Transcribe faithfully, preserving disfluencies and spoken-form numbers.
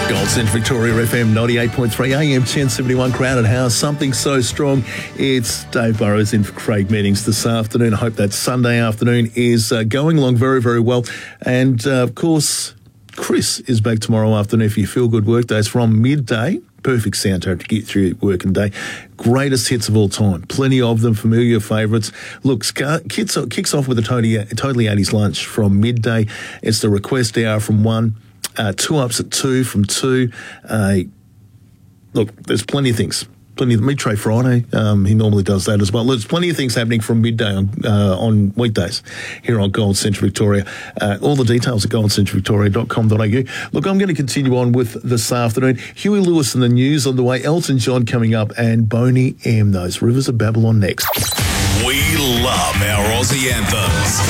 Gold Centre Victoria F M ninety-eight point three A M ten seventy-one Crowded House. Something so strong. It's Dave Burrows in for Craig Meetings this afternoon. I hope that Sunday afternoon is uh, going along very, very well. And, uh, of course, Chris is back tomorrow afternoon for your Feel Good Workdays from midday. Perfect soundtrack to get through your working day. Greatest hits of all time. Plenty of them, familiar favourites. Look, kicks, kicks off with a totally, totally eighties lunch from midday. It's the request hour from one. Uh, two ups at two from two. Uh, look, there's plenty of things. Plenty of Meet Trey Friday. Um, he normally does that as well. There's plenty of things happening from midday on uh, on weekdays here on Gold Centre Victoria. Uh, all the details at gold centre victoria dot com dot a u. Look, I'm going to continue on with this afternoon. Huey Lewis and the news on the way. Elton John coming up and Boney M. Those Rivers of Babylon next. We love our Aussie anthems.